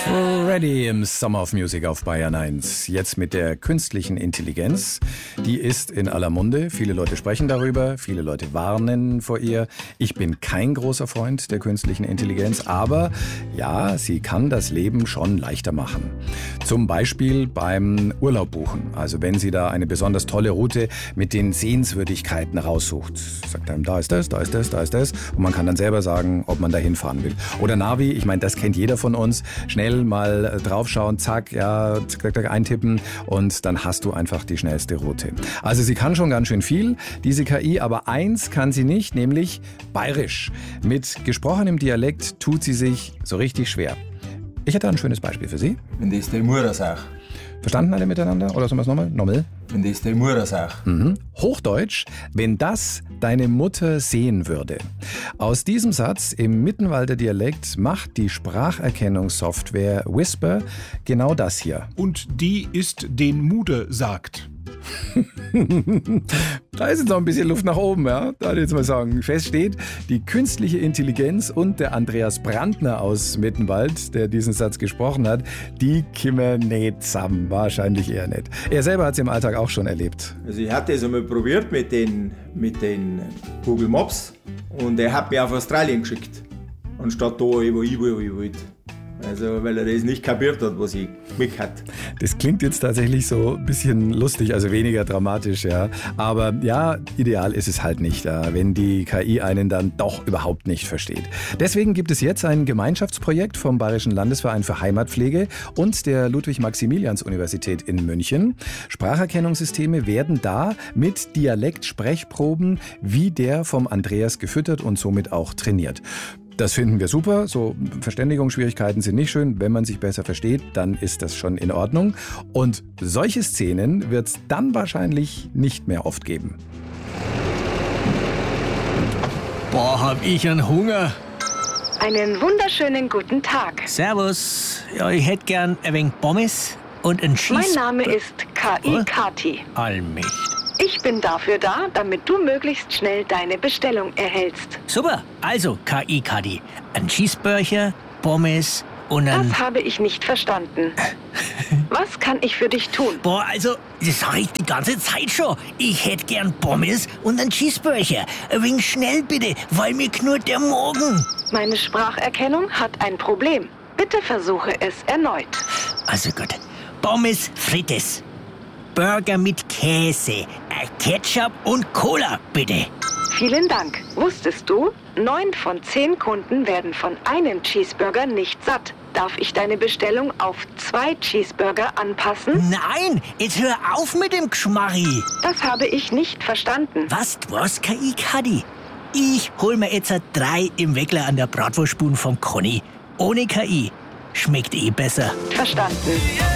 Freddy im Summer of Music auf Bayern 1. Jetzt mit der künstlichen Intelligenz. Die ist in aller Munde. Viele Leute sprechen darüber, viele Leute warnen vor ihr. Ich bin kein großer Freund der künstlichen Intelligenz, aber ja, sie kann das Leben schon leichter machen. Zum Beispiel beim Urlaub buchen. Also wenn sie da eine besonders tolle Route mit den Sehenswürdigkeiten raussucht. Sagt einem, da ist das, da ist das, da ist das. Und man kann dann selber sagen, ob man da hinfahren will. Oder Navi, ich meine, das kennt jeder von uns. Schnell mal draufschauen, zack, ja, zack, zack, eintippen und dann hast du einfach die schnellste Route. Also sie kann schon ganz schön viel, diese KI, aber eins kann sie nicht, nämlich Bayerisch. Mit gesprochenem Dialekt tut sie sich so richtig schwer. Ich hätte ein schönes Beispiel für Sie. Wenn das deine Mutter sagt. Verstanden alle miteinander? Oder sollen wir es nochmal? Nochmal? Wenn das deine Mutter sagt. Hochdeutsch, wenn das deine Mutter sehen würde. Aus diesem Satz im Mittenwalder Dialekt macht die Spracherkennungssoftware Whisper genau das hier. Und die ist den Mude sagt. Da ist jetzt noch ein bisschen Luft nach oben, ja. Da würde ich jetzt mal sagen. Fest steht, die künstliche Intelligenz und der Andreas Brandner aus Mittenwald, der diesen Satz gesprochen hat, die kimmer nicht zusammen. Wahrscheinlich eher nicht. Er selber hat es im Alltag auch schon erlebt. Also ich hatte das einmal probiert mit den Google Maps und er hat mich auf Australien geschickt. Anstatt da, wo ich wollte. Also, weil er das nicht kapiert hat, was ich mit hat. Das klingt jetzt tatsächlich so ein bisschen lustig, also weniger dramatisch, ja. Aber ja, ideal ist es halt nicht, wenn die KI einen dann doch überhaupt nicht versteht. Deswegen gibt es jetzt ein Gemeinschaftsprojekt vom Bayerischen Landesverein für Heimatpflege und der Ludwig-Maximilians-Universität in München. Spracherkennungssysteme werden da mit Dialekt-Sprechproben wie der vom Andreas gefüttert und somit auch trainiert. Das finden wir super. So Verständigungsschwierigkeiten sind nicht schön. Wenn man sich besser versteht, dann ist das schon in Ordnung. Und solche Szenen wird es dann wahrscheinlich nicht mehr oft geben. Boah, hab ich einen Hunger. Einen wunderschönen guten Tag. Servus. Ja, ich hätte gern ein wenig Pommes und ein Mein Name ist KI Kati. Allmächt. Ich bin dafür da, damit du möglichst schnell deine Bestellung erhältst. Super, also KI Kadi. Ein Cheeseburger, Pommes und ein... Das habe ich nicht verstanden. Was kann ich für dich tun? Boah, also, das sag ich die ganze Zeit schon. Ich hätte gern Pommes und ein Cheeseburger. Ein wenig schnell bitte, weil mir knurrt der Magen. Meine Spracherkennung hat ein Problem. Bitte versuche es erneut. Also gut. Pommes frites. Burger mit Käse, Ketchup und Cola, bitte. Vielen Dank. Wusstest du, 9 von 10 Kunden werden von einem Cheeseburger nicht satt. Darf ich deine Bestellung auf 2 Cheeseburger anpassen? Nein, jetzt hör auf mit dem Geschmarri. Das habe ich nicht verstanden. Was, KI Kadi? Ich hol mir jetzt 3 im Weckler an der Bratwurstbude vom Conny. Ohne KI. Schmeckt eh besser. Verstanden.